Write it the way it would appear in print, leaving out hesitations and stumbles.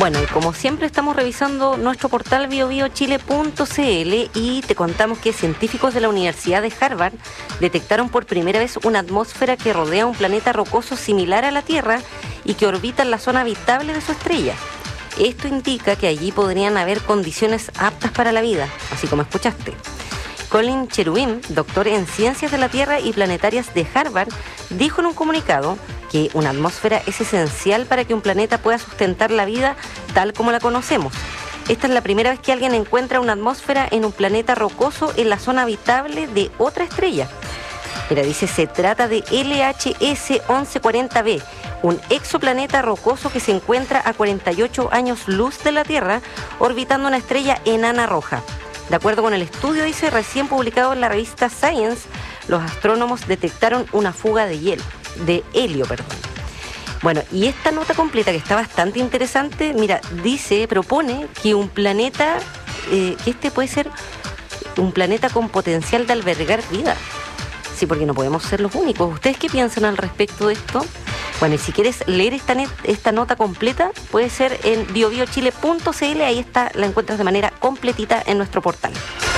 Bueno, y como siempre estamos revisando nuestro portal biobiochile.cl y te contamos que científicos de la Universidad de Harvard detectaron por primera vez una atmósfera que rodea un planeta rocoso similar a la Tierra y que orbita en la zona habitable de su estrella. Esto indica que allí podrían haber condiciones aptas para la vida, así como escuchaste. Colin Cherubim, doctor en Ciencias de la Tierra y Planetarias de Harvard, dijo en un comunicado que una atmósfera es esencial para que un planeta pueda sustentar la vida tal como la conocemos. Esta es la primera vez que alguien encuentra una atmósfera en un planeta rocoso en la zona habitable de otra estrella. Mira, dice, se trata de LHS 1140b, un exoplaneta rocoso que se encuentra a 48 años luz de la Tierra, orbitando una estrella enana roja. De acuerdo con el estudio, dice, recién publicado en la revista Science, los astrónomos detectaron una fuga de helio. Bueno, y esta nota completa, que está bastante interesante, mira, propone que un planeta, que este puede ser un planeta con potencial de albergar vida. Sí, porque no podemos ser los únicos. ¿Ustedes qué piensan al respecto de esto? Bueno, y si quieres leer esta nota completa, puede ser en biobiochile.cl, ahí está, la encuentras de manera completita en nuestro portal.